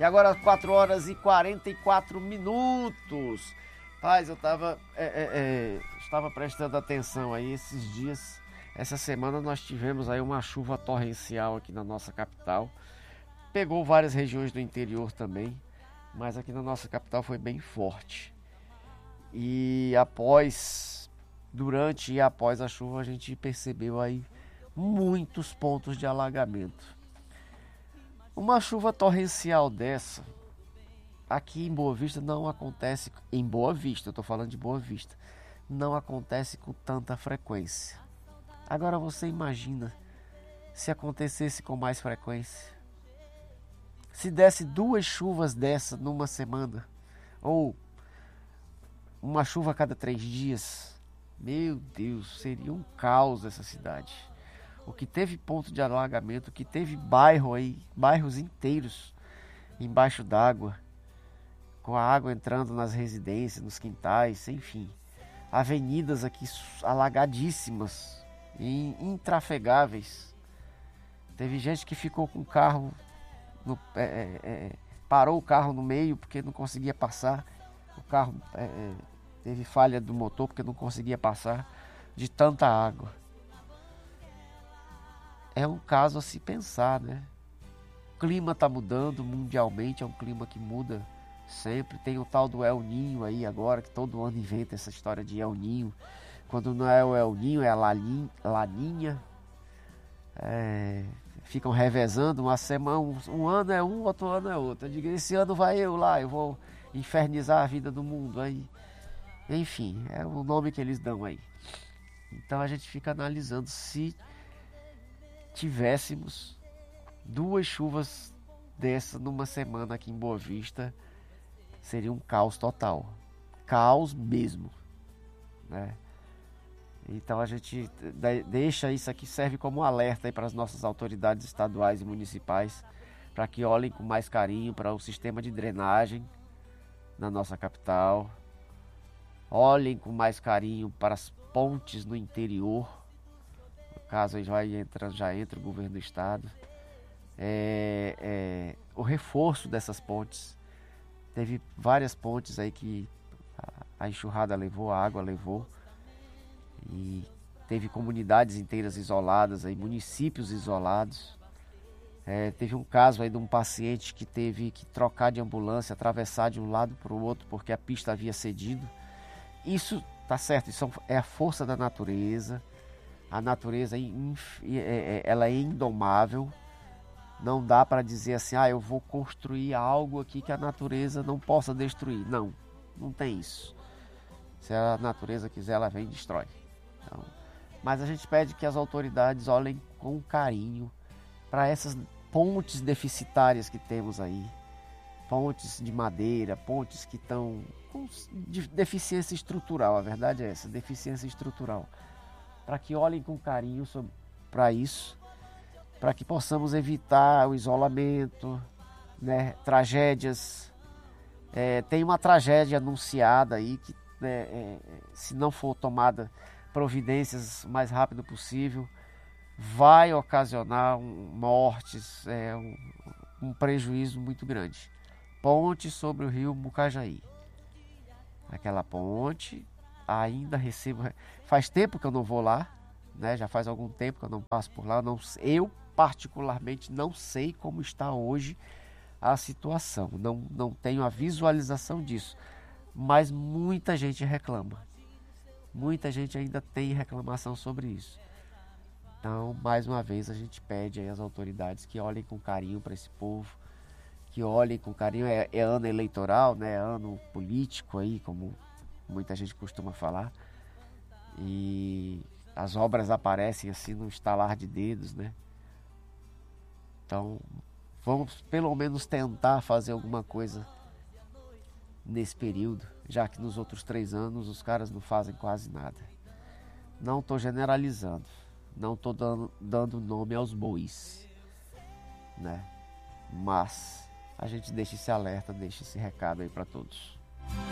E agora 4 horas e 44 minutos. Paz, eu estava prestando atenção aí esses dias. Essa semana nós tivemos aí uma chuva torrencial aqui na nossa capital. Pegou várias regiões do interior também, mas aqui na nossa capital foi bem forte. E durante e após a chuva, a gente percebeu aí muitos pontos de alagamento. Uma chuva torrencial dessa, aqui em Boa Vista não acontece, em Boa Vista, eu estou falando de Boa Vista, não acontece com tanta frequência. Agora você imagina se acontecesse com mais frequência. Se desse 2 chuvas dessa numa semana, ou uma chuva a cada 3 dias, meu Deus, seria um caos essa cidade. O que teve ponto de alagamento, o que teve bairros inteiros embaixo d'água, com a água entrando nas residências, nos quintais, enfim. Avenidas aqui alagadíssimas, intrafegáveis. Teve gente que ficou com o carro, parou o carro no meio porque não conseguia passar. O carro teve falha do motor porque não conseguia passar de tanta água. É um caso a se pensar, né? O clima está mudando mundialmente, é um clima que muda sempre. Tem o tal do El Ninho aí agora, que todo ano inventa essa história de El Ninho. Quando não é o El Ninho, é a Laninha. Ficam revezando uma semana, um ano é um, outro ano é outro. Eu digo, esse ano vai eu lá, eu vou infernizar a vida do mundo. Aí, enfim, é o nome que eles dão aí. Então a gente fica analisando se tivéssemos 2 chuvas dessa numa semana aqui em Boa Vista, seria um caos total. Caos mesmo, né? Então a gente deixa isso aqui, serve como alerta aí para as nossas autoridades estaduais e municipais, para que olhem com mais carinho para o sistema de drenagem na nossa capital, olhem com mais carinho para as pontes no interior. No caso aí já entra o governo do estado. O reforço dessas pontes. Teve várias pontes aí que a enxurrada levou, a água levou. E teve comunidades inteiras isoladas, aí, municípios isolados. Teve um caso aí de um paciente que teve que trocar de ambulância, atravessar de um lado para o outro porque a pista havia cedido. Isso tá certo, isso é a força da natureza. A natureza ela é indomável. Não dá para dizer assim, eu vou construir algo aqui que a natureza não possa destruir. Não, não tem isso. Se a natureza quiser, ela vem e destrói. Então, mas a gente pede que as autoridades olhem com carinho para essas pontes deficitárias que temos aí. Pontes de madeira, pontes que estão com deficiência estrutural, a verdade é essa, deficiência estrutural. Para que olhem com carinho para isso, para que possamos evitar o isolamento, né? Tragédias. Tem uma tragédia anunciada aí que, se não for tomada providências o mais rápido possível, vai ocasionar mortes, um prejuízo muito grande. Ponte sobre o rio Mucajaí. Aquela ponte, ainda recebo... Faz tempo que eu não vou lá, né? Já faz algum tempo que eu não passo por lá. Eu, particularmente, não sei como está hoje a situação. Não tenho a visualização disso. Mas muita gente reclama. Muita gente ainda tem reclamação sobre isso. Então, mais uma vez, a gente pede aí às autoridades que olhem com carinho para esse povo, que olhem com carinho. É ano eleitoral, né? Ano político aí, como muita gente costuma falar. E as obras aparecem assim no estalar de dedos, né? Então, vamos pelo menos tentar fazer alguma coisa nesse período, já que nos outros 3 anos os caras não fazem quase nada. Não estou generalizando, não estou dando nome aos bois, né? Mas a gente deixa esse alerta, deixa esse recado aí para todos.